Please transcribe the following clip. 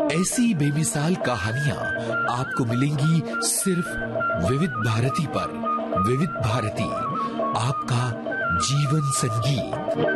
ऐसी बेमिसाल कहानियां आपको मिलेंगी सिर्फ विविध भारती पर। विविध भारती, आपका जीवन संगीत।